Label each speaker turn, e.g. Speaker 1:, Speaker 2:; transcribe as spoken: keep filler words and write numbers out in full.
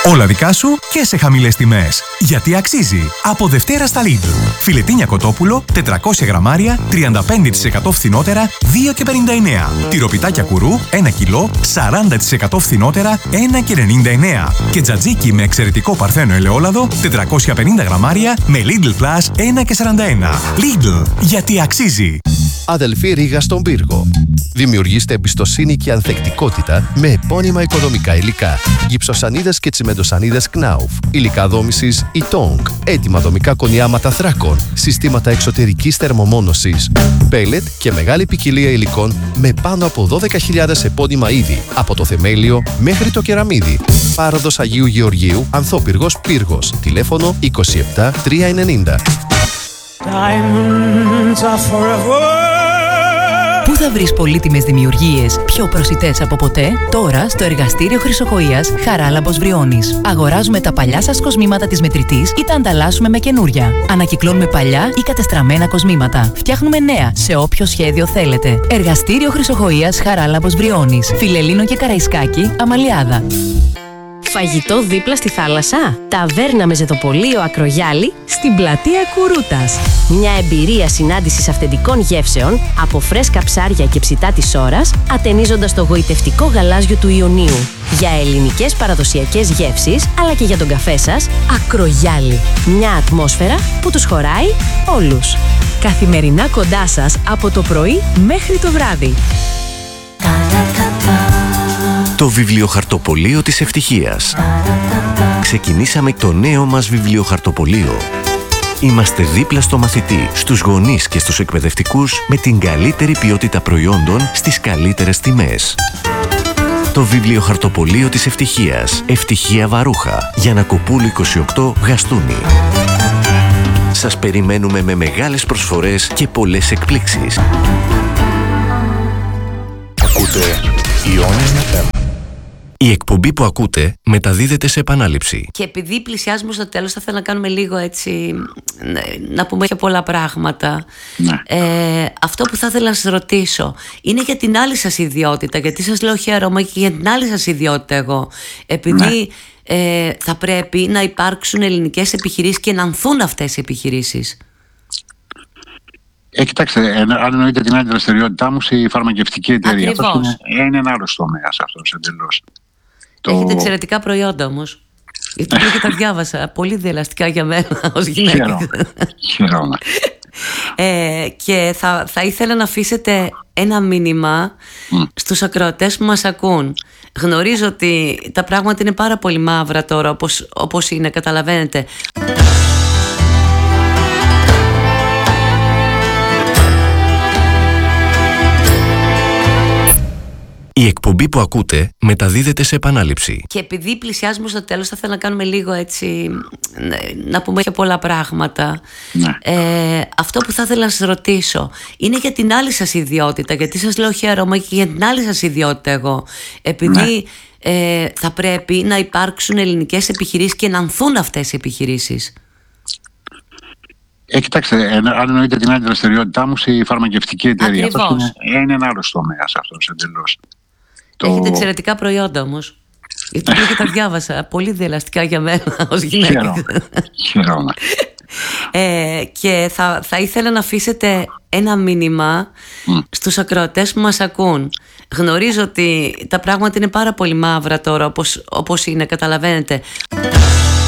Speaker 1: Όλα δικά σου και σε χαμηλές τιμές. Γιατί αξίζει. Από Δευτέρα στα Lidl. Φιλετίνια κοτόπουλο, τετρακόσια γραμμάρια, τριάντα πέντε τοις εκατό φθηνότερα, δύο και πενήντα εννέα. Τυροπιτάκια κουρού, ένα κιλό, σαράντα τοις εκατό φθηνότερα, ένα και ενενήντα εννέα. Και τζατζίκι με εξαιρετικό παρθένο ελαιόλαδο, τετρακόσια πενήντα γραμμάρια, με Lidl Plus, ένα και σαράντα ένα. Lidl. Γιατί αξίζει.
Speaker 2: Αδελφή Ρήγα στον Πύργο. Δημιουργήστε εμπιστοσύνη και ανθεκτικότητα με επώνυμα οικοδομικά υλικά. Γυψοσανίδες και τσιμεντοσανίδες Knauf. Υλικά δόμησης Ytong. Έτοιμα δομικά κονιάματα θράκων. Συστήματα εξωτερικής θερμομόνωσης. Πέλετ και μεγάλη ποικιλία υλικών με πάνω από δώδεκα χιλιάδες επώνυμα είδη. Από το θεμέλιο μέχρι το κεραμίδι. Πάροδος Αγίου Γεωργίου, Ανθόπυργος Πύργος. Τηλέφωνο είκοσι επτά τριακόσια ενενήντα.
Speaker 3: Πού θα βρεις πολύτιμες δημιουργίες πιο προσιτές από ποτέ? Τώρα στο εργαστήριο Χρυσοκοΐας Χαράλαμπος Βριώνης. Αγοράζουμε τα παλιά σας κοσμήματα της μετρητής ή τα ανταλλάσσουμε με καινούρια. Ανακυκλώνουμε παλιά ή κατεστραμμένα κοσμήματα. Φτιάχνουμε νέα σε όποιο σχέδιο θέλετε. Εργαστήριο Χρυσοκοΐας Χαράλαμπος Βριώνης. Φιλελλήνο και Καραϊσκάκη, Αμαλιάδα.
Speaker 4: Φαγητό δίπλα στη θάλασσα. Ταβέρνα με ζετοπολείο Ακρογιάλη στην πλατεία Κουρούτας. Μια εμπειρία συνάντησης αυθεντικών γεύσεων από φρέσκα ψάρια και ψητά της ώρας, ατενίζοντας το γοητευτικό γαλάζιο του Ιωνίου. Για ελληνικές παραδοσιακές γεύσεις, αλλά και για τον καφέ σας, Ακρογιάλη. Μια ατμόσφαιρα που τους χωράει όλους. Καθημερινά κοντά σας από το πρωί μέχρι το βράδυ.
Speaker 5: Το βιβλιοχαρτοπωλείο της ευτυχίας. Ξεκινήσαμε το νέο μας βιβλιοχαρτοπωλείο. Είμαστε δίπλα στο μαθητή, στους γονείς και στους εκπαιδευτικούς με την καλύτερη ποιότητα προϊόντων στις καλύτερες τιμές. Το βιβλιοχαρτοπωλείο της ευτυχίας. Ευτυχία Βαρούχα. Γιαννακοπούλου είκοσι οκτώ, Γαστούνι. Σας περιμένουμε με μεγάλες προσφορές και πολλές εκπλήξεις.
Speaker 6: Ακούτε Ιόνια εφ εμ.
Speaker 5: Η εκπομπή που ακούτε μεταδίδεται σε επανάληψη.
Speaker 7: Και επειδή πλησιάζουμε στο τέλος, θα θέλω να κάνουμε λίγο έτσι, να πούμε και πολλά πράγματα.
Speaker 6: Ναι.
Speaker 7: Ε, αυτό που θα ήθελα να σας ρωτήσω είναι για την άλλη σας ιδιότητα, γιατί σας λέω χαίρομαι και για την άλλη σας ιδιότητα εγώ. Επειδή ναι. ε, θα πρέπει να υπάρξουν ελληνικές επιχειρήσεις και να ανθούν αυτές οι επιχειρήσεις.
Speaker 6: Ε, κοιτάξτε, αν εννοείται την άλλη δραστηριότητά μου, η φαρμακευτική εταιρεία.
Speaker 7: Ακριβώς.
Speaker 6: Αυτό είναι, είναι ένα άλλο τομέα αυτό εντελώς.
Speaker 7: Έχετε
Speaker 6: το...
Speaker 7: εξαιρετικά προϊόντα όμως. Γιατί και τα διάβασα. Πολύ διελαστικά για μένα ως γυναίκα.
Speaker 6: Χαίρομαι.
Speaker 7: ε, και θα, θα ήθελα να αφήσετε ένα μήνυμα mm. στους ακροατές που μας ακούν. Γνωρίζω ότι τα πράγματα είναι πάρα πολύ μαύρα τώρα, όπως, όπως είναι, καταλαβαίνετε.
Speaker 5: Η εκπομπή που ακούτε μεταδίδεται σε επανάληψη.
Speaker 7: Και επειδή πλησιάζουμε στο τέλος, θα θέλω να κάνουμε λίγο έτσι, να πούμε και πολλά πράγματα.
Speaker 6: Ναι.
Speaker 7: Ε, αυτό που θα ήθελα να σας ρωτήσω είναι για την άλλη σας ιδιότητα, γιατί σας λέω χαίρομαι και για την άλλη σας ιδιότητα εγώ. Επειδή ναι. ε, θα πρέπει να υπάρξουν ελληνικές επιχειρήσεις και να ανθούν αυτές οι επιχειρήσεις.
Speaker 6: Ε, κοιτάξτε, αν εννοείται την άλλη δραστηριότητά μου, η φαρμακευτική εταιρεία.
Speaker 7: Ακριβώς.
Speaker 6: Αυτό είναι, είναι ένα άλλο τομέα αυτό εντελώς.
Speaker 7: Έχετε
Speaker 6: το...
Speaker 7: εξαιρετικά προϊόντα όμως. Γιατί και τα διάβασα. Πολύ διελαστικά για μένα ως γυναίκα.
Speaker 6: Χαίρομαι. Χαίρομαι.
Speaker 7: Ε, και θα, θα ήθελα να αφήσετε ένα μήνυμα mm. στους ακροατές που μας ακούν. Γνωρίζω ότι τα πράγματα είναι πάρα πολύ μαύρα τώρα, όπως, όπως είναι, καταλαβαίνετε.